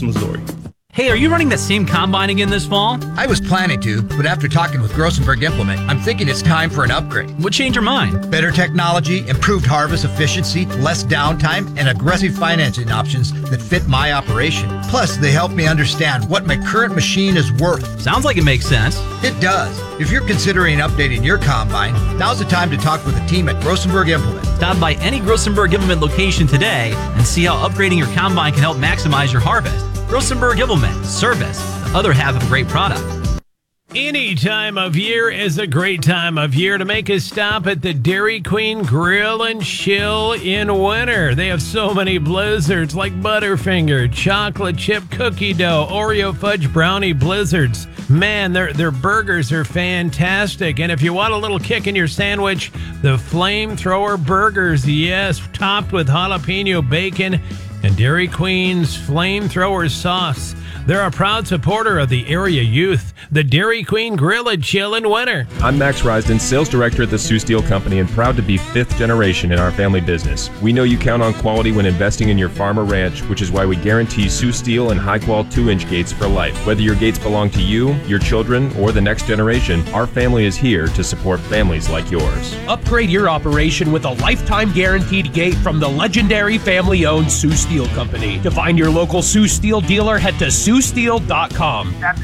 Missouri. Hey, are you running that same combine again this fall? I was planning to, but after talking with Grossenberg Implement, I'm thinking it's time for an upgrade. What changed your mind? Better technology, improved harvest efficiency, less downtime, and aggressive financing options that fit my operation. Plus, they help me understand what my current machine is worth. Sounds like it makes sense. It does. If you're considering updating your combine, now's the time to talk with the team at Grossenberg Implement. Stop by any Grossenberg Implement location today and see how upgrading your combine can help maximize your harvest. Grossenberg Implement, service, the other half of a great product. Any time of year is a great time of year to make a stop at the Dairy Queen Grill and Chill in winter. They have so many blizzards like Butterfinger, chocolate chip cookie dough, Oreo fudge brownie blizzards. Man, their burgers are fantastic. And if you want a little kick in your sandwich, the Flamethrower burgers, yes, topped with jalapeno bacon and Dairy Queen's Flamethrower sauce. They're a proud supporter of the area youth. The Dairy Queen Grill and Chill in winter. I'm Max Risden, sales director at the Sioux Steel Company, and proud to be fifth generation in our family business. We know you count on quality when investing in your farm or ranch, which is why we guarantee Sioux Steel and high-quality 2-inch gates for life. Whether your gates belong to you, your children, or the next generation, our family is here to support families like yours. Upgrade your operation with a lifetime guaranteed gate from the legendary family-owned Sioux Steel Company. To find your local Sioux Steel dealer, head to SiouxSteel.com. That's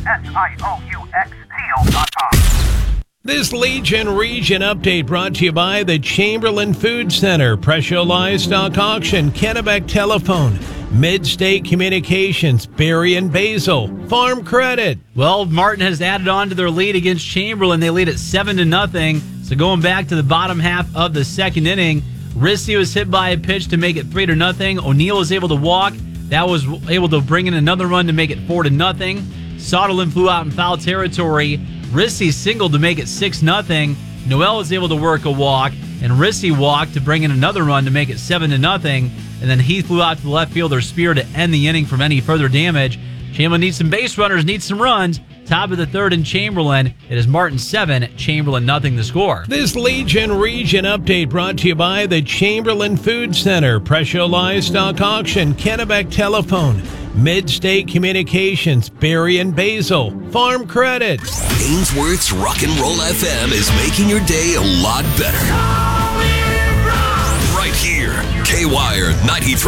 SIOUX Steel.com. This Legion Region update brought to you by the Chamberlain Food Center, Presho Livestock Auction, Kennebec Telephone, Mid-State Communications, Berry and Basil, Farm Credit. Well, Martin has added on to their lead against Chamberlain. They lead at 7-0. So going back to the bottom half of the second inning, Rissy was hit by a pitch to make it 3-0. O'Neill was able to walk. That was able to bring in another run to make it 4-0. Soderlin flew out in foul territory. Rissy singled to make it 6-0. Noel was able to work a walk, and Rissy walked to bring in another run to make it 7-0. And then Heath flew out to the left fielder Spear to end the inning from any further damage. Chamberlain needs some base runners, needs some runs. Top of the third in Chamberlain. It is Martin 7, Chamberlain nothing the score. This Legion Region update brought to you by the Chamberlain Food Center, Presho Livestock Auction, Kennebec Telephone, Mid-State Communications, Berry and Basil, Farm Credit. Ainsworth's Rock and Roll FM is making your day a lot better. Right here, K-Wire 93.7.